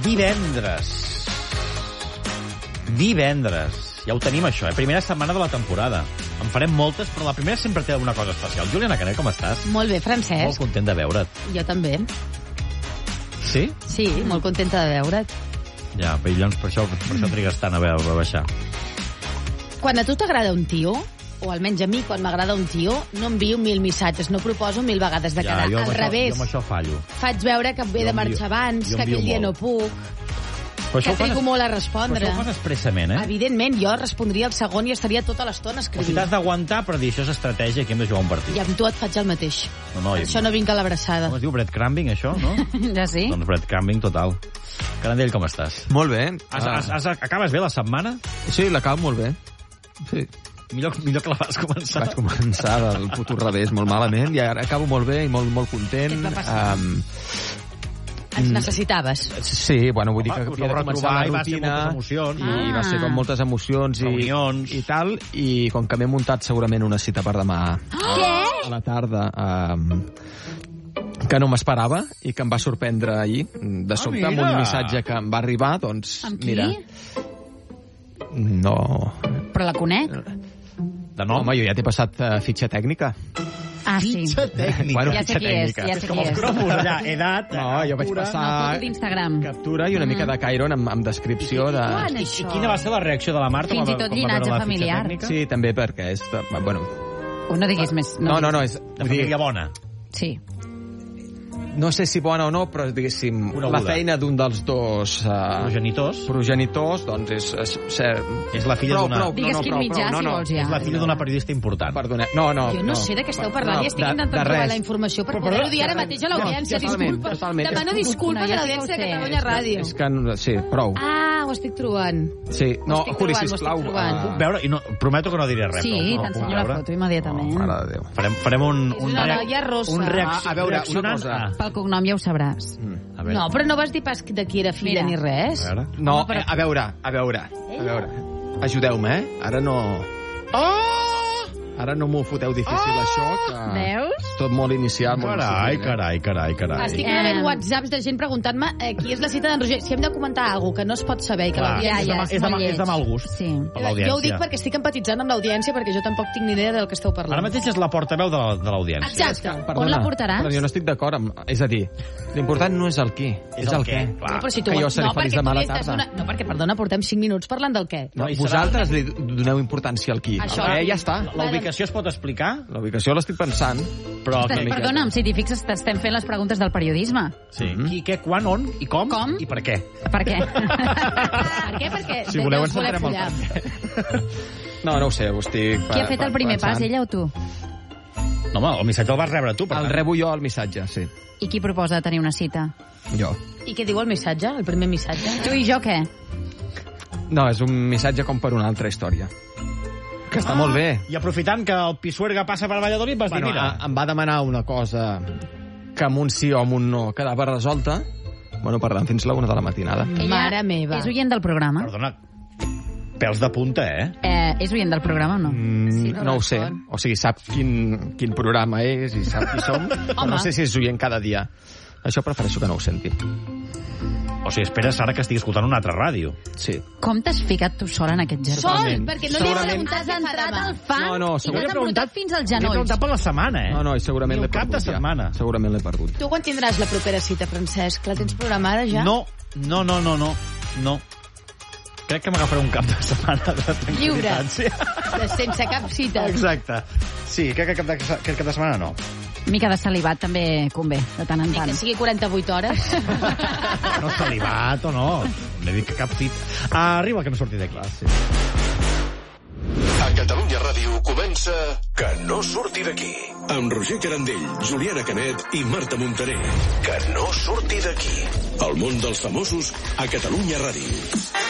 Divendres. Ja ho tenim, això, Primera setmana de la temporada. En farem moltes, però la primera sempre té una cosa especial. Juliana Canet, com estàs? Molt bé, Francesc. Molt content de veure't. Jo també. Sí? Sí, molt contenta de veure't. Ja, per això trigues tant a baixar. Quan a tu t'agrada un tio, o almenys a mi, quan m'agrada un tio, no envio 1000 missatges, no proposo 1000 vegades de quedar. Al revés. Jo amb això fallo. Faig veure que he de marxar abans, que aquell dia no puc, que trigo molt a respondre. Però això ho fas expressament, Evidentment, jo respondria al segon i estaria tota l'estona escrivint. O sigui, t'has d'aguantar per dir això és estratègia, que hem de jugar un partit. I amb tu et faig el mateix. No, això no vinc a l'abraçada. Com es diu? Breadcrumbing, això, no? Ja sí? Doncs breadcrumbing total. Carandell, com estàs? Molt bé. Acabes bé la setmana? Sí, l'acabo molt bé. Sí. Millor que la vas començar. Vaig començar del puto revés molt malament i ara acabo molt bé i molt content. Què et va passar? Ens necessitaves. Sí, bueno, vull dir que havia de començar la rutina i va ser com moltes emocions reunions i tal, i com que m'he muntat segurament una cita per demà a la tarda que no m'esperava i que em va sorprendre ahir de sobte amb un missatge que em va arribar, doncs mira. No. Però la conec? De nom? Home, jo ja t'he passat fitxa tècnica. Ah, sí. Fitxa tècnica. Bueno, ja sé qui és, ja sé qui és. Allà, edat, no, jo vaig passar foto d'Instagram. Captura i una mica de Cairon amb descripció de... I quina va ser la reacció de la Marta? Fins i tot llinatge familiar. Sí, també perquè és... Bueno... No diguis més. No, és... De família bona. Sí. No sé si bona o no, però diguéssim, la feina d'un dels dos progenitors, doncs és la filla d'una... Digues quin mitjà, si vols, ja. És la filla d'una periodista important. Perdona, jo no sé de què esteu parlant i estic intentant trobar la informació per poder-ho dir ara mateix a l'audiència. Disculpa. Demano disculpes a l'audiència de Catalunya Ràdio. És que, sí, prou. Ah, ho estic trobant. Sí, no, Juli, sisplau. Puc veure? I prometo que no diré res. Sí, t'ensenyo la foto immediatament. Mare de Déu. Farem un reaccionant. A veure, una cosa. Pel cognom ja ho sabràs. No, però no vas dir pas de qui era filla ni res. No, a veure. Ajudeu-me, Ara no... Ara no m'ho foteu difícil, això, que... Veus? Tot molt inicial, molt Carai. Estic rebent whatsapps de gent preguntant-me qui és la cita d'en Roger. Si hem de comentar alguna cosa que no es pot saber i que l'audiència... És de mal gust. Sí. Jo ho dic perquè estic empatitzant amb l'audiència, perquè jo tampoc tinc ni idea del que esteu parlant. Ara mateix és la portaveu de l'audiència. Exacte. On la portaràs? Però jo no estic d'acord amb... És a dir, l'important no és el qui, és el què. Que jo seré feliç demà a la tarda. No, perquè, perdona, portem 5 minuts parlant del què. Vosaltres li doneu importància al qui. Això ja està. La ubicació es pot explicar? La ubicació l'estic pensant. Però perdona'm, si t'hi fixes, estem fent les preguntes del periodisme. Sí. Qui, què, quan, on i com? I per què? Per què? Perquè si voleu ens centrem al per què. No ho sé, ho estic... Qui ha fet el primer pas, ella o tu? No, home, el missatge el vas rebre tu. El rebo jo, el missatge, sí. I qui proposa tenir una cita? Jo. I què diu el missatge, el primer missatge? Tu i jo què? No, és un missatge com per una altra història. Que està molt bé. I aprofitant que el Pisuerga passa per Valladolid, vas dir, mira... Em va demanar una cosa que amb un sí o amb un no quedava resolta. Bueno, parlant fins la 1 de la matinada. Mare meva. És oient del programa? Perdona, pèls de punta, És oient del programa o no? No ho sé. O sigui, sap quin programa és i sap qui som, però no sé si és oient cada dia. Això prefereixo que no ho senti. O sigui, esperes ara que estigui escoltant una altra ràdio. Sí. Com t'has ficat tu sola en aquest jardí? Sol, perquè no li has preguntat si entrat al fan i t'has embrutat fins als genolls. M'he preguntat per la setmana, No, i segurament l'he perdut. cap de setmana. Segurament l'he perdut. Tu quan tindràs la propera cita, Francesc? La tens programada ja? No. Crec que m'agafaré un cap de setmana de tranquil·litat. Lliure. Sense cap cita. Exacte. Sí, crec que aquest cap de setmana no. Mica de salivat també convé, de tant en tant. I que sigui 48 hores. No salivat o no. M'he dit que cap cita. Arriba, que no surti d'aquí. A Catalunya Ràdio comença Que no surti d'aquí. Amb Roger Carandell, Juliana Canet i Marta Montaner. Que no surti d'aquí. El món dels famosos a Catalunya Ràdio.